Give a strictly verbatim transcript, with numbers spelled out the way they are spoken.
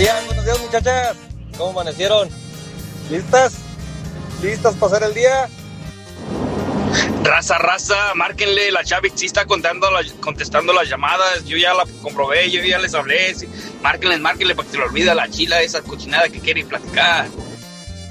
días, buenos días, muchachas. ¿Cómo amanecieron? ¿Listas? ¿Listas para hacer el día? Raza, raza, márquenle, la Chavi sí está contando la, contestando las llamadas, yo ya la comprobé, yo ya les hablé, sí. Márquenles, márquenle para que se le olvide a la chila esa cochinada que quiere platicar.